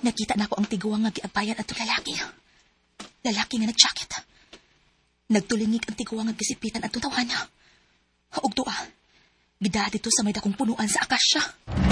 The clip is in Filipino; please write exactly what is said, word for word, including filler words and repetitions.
Nakita na ko ang tiguang nga giagpayan at lalaki. Lalaki nga nag-jacket. Nagtulingig ang tiguang nga gisipitan at tutawana. Ug tuwa, gida dito sa may dakong punuan sa akasya.